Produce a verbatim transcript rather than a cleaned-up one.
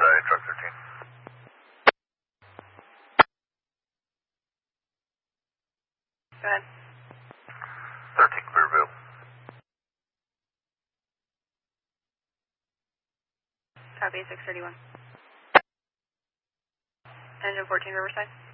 Riverside, truck thirteen. Go ahead. thirteen, Clearville. Copy, six thirty-one. Engine fourteen, Riverside.